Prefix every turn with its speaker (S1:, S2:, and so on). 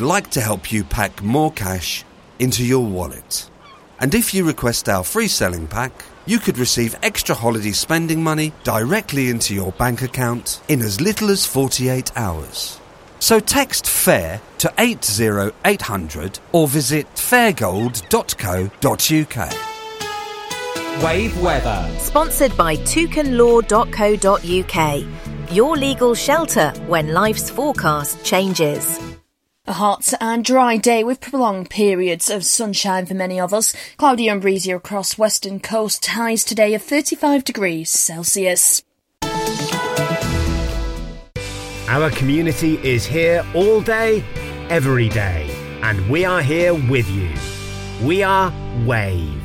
S1: would like to help you pack more cash into your wallet. And if you request our free selling pack, you could receive extra holiday spending money directly into your bank account in as little as 48 hours. So text FAIR to 80800 or visit fairgold.co.uk.
S2: Wave weather.
S3: Sponsored by toucanlaw.co.uk. Your legal shelter when life's forecast changes.
S4: A hot and dry day with prolonged periods of sunshine for many of us. Cloudy and breezy across western coast. Highs today of 35 degrees Celsius.
S5: Our community is here all day, every day, and we are here with you. We are Wave.